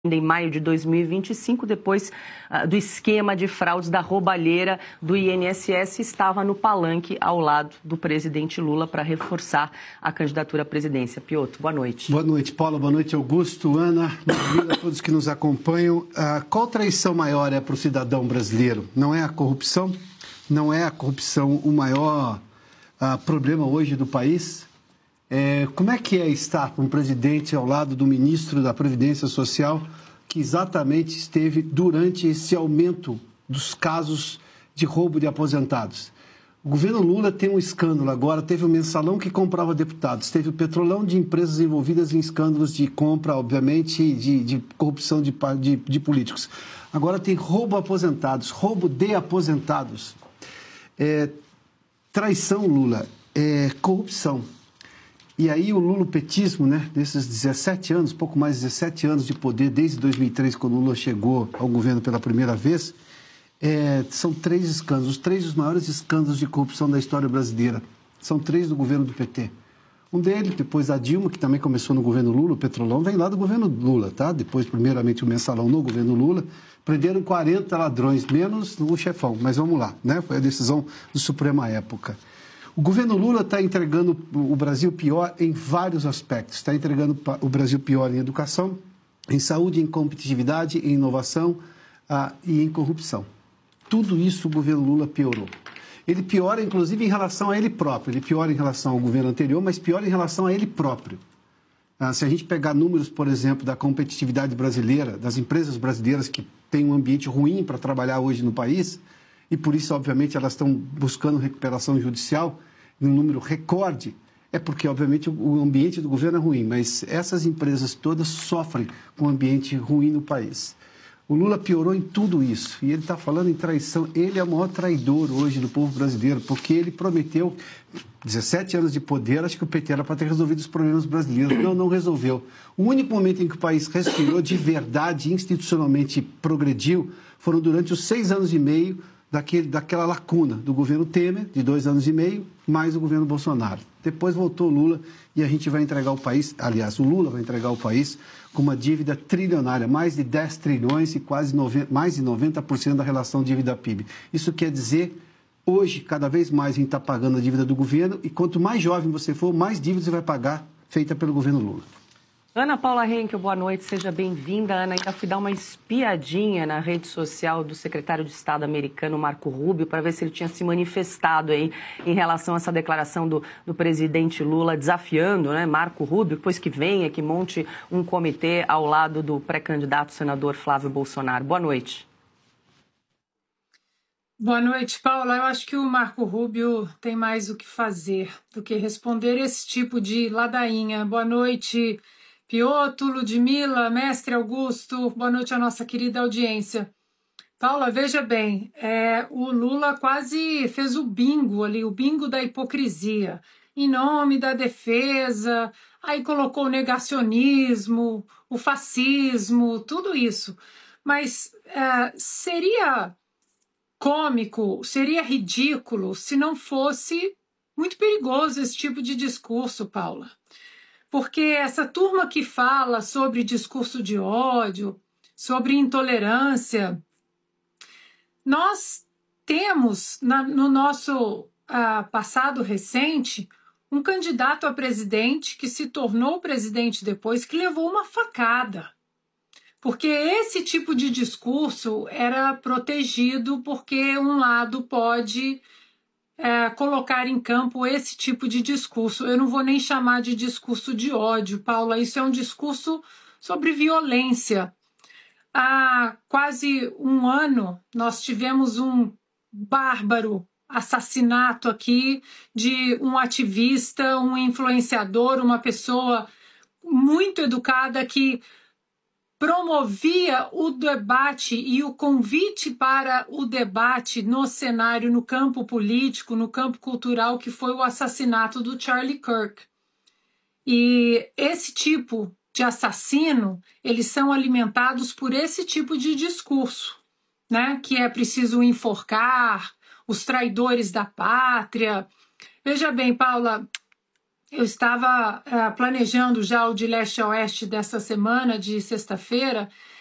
em maio de 2025, depois do esquema de fraudes da roubalheira do INSS, estava no palanque ao lado do presidente Lula para reforçar a candidatura à presidência. Piotr, boa noite. Boa noite, Paula. Boa noite, Augusto, Ana. Bom-vindo a todos que nos acompanham. Qual traição maior é para o cidadão brasileiro? Não é a corrupção? Não é a corrupção o maior problema hoje do país? Como é que é estar com um presidente ao lado do ministro da Previdência Social, que exatamente esteve durante esse aumento dos casos de roubo de aposentados? O governo Lula tem um escândalo agora, teve o mensalão que comprava deputados, teve o petrolão de empresas envolvidas em escândalos de compra, obviamente, de corrupção de políticos. Agora tem roubo a aposentados, roubo de aposentados. Traição, Lula, corrupção. E aí o lulopetismo, nesses 17 anos, pouco mais de 17 anos de poder, desde 2003, quando o Lula chegou ao governo pela primeira vez, são 3 escândalos, os 3 dos maiores escândalos de corrupção da história brasileira. São 3 do governo do PT. Um deles, depois a Dilma, que também começou no governo Lula, o petrolão, vem lá do governo Lula, tá? Depois, primeiramente, o mensalão no governo Lula. Prenderam 40 ladrões, menos o chefão, mas vamos lá, Foi a decisão do Supremo à época. O governo Lula está entregando o Brasil pior em vários aspectos. Está entregando o Brasil pior em educação, em saúde, em competitividade, em inovação e em corrupção. Tudo isso o governo Lula piorou. Ele piora, inclusive, em relação a ele próprio. Ele piora em relação ao governo anterior, mas piora em relação a ele próprio. Se a gente pegar números, por exemplo, da competitividade brasileira, das empresas brasileiras que têm um ambiente ruim para trabalhar hoje no país, e por isso, obviamente, elas estão buscando recuperação judicial num número recorde, é porque, obviamente, o ambiente do governo é ruim, mas essas empresas todas sofrem com um ambiente ruim no país. O Lula piorou em tudo isso, e ele está falando em traição. Ele é o maior traidor hoje do povo brasileiro, porque ele prometeu 17 anos de poder, acho que o PT era para ter resolvido os problemas brasileiros. Não resolveu. O único momento em que o país respirou de verdade, institucionalmente progrediu, foram durante os 6 anos e meio daquela lacuna do governo Temer, de 2 anos e meio, mais o governo Bolsonaro. Depois voltou o Lula e a gente vai entregar o país, aliás, o Lula vai entregar o país com uma dívida trilionária, mais de 10 trilhões e mais de 90% da relação dívida-PIB. Isso quer dizer, hoje, cada vez mais a gente está pagando a dívida do governo e quanto mais jovem você for, mais dívida você vai pagar, feita pelo governo Lula. Ana Paula Henkel, boa noite, seja bem-vinda. Ana, ainda fui dar uma espiadinha na rede social do secretário de Estado americano, Marco Rubio, para ver se ele tinha se manifestado aí em relação a essa declaração do presidente Lula, desafiando, Marco Rubio, depois que venha, que monte um comitê ao lado do pré-candidato senador Flávio Bolsonaro. Boa noite. Boa noite, Paula. Eu acho que o Marco Rubio tem mais o que fazer do que responder esse tipo de ladainha. Boa noite, Piotr, Ludmila, mestre Augusto, boa noite à nossa querida audiência. Paula, veja bem, o Lula quase fez o bingo ali, o bingo da hipocrisia, em nome da defesa, aí colocou o negacionismo, o fascismo, tudo isso. Mas seria cômico, seria ridículo se não fosse muito perigoso esse tipo de discurso, Paula. Porque essa turma que fala sobre discurso de ódio, sobre intolerância, nós temos no nosso passado recente um candidato a presidente que se tornou presidente depois, que levou uma facada. Porque esse tipo de discurso era protegido porque um lado pode colocar em campo esse tipo de discurso. Eu não vou nem chamar de discurso de ódio, Paula, isso é um discurso sobre violência. Há quase um ano, nós tivemos um bárbaro assassinato aqui de um ativista, um influenciador, uma pessoa muito educada que promovia o debate e o convite para o debate no cenário, no campo político, no campo cultural, que foi o assassinato do Charlie Kirk. E esse tipo de assassino, eles são alimentados por esse tipo de discurso, que é preciso enforcar os traidores da pátria. Veja bem, Paula, Eu estava planejando já o de leste a oeste dessa semana, de sexta-feira,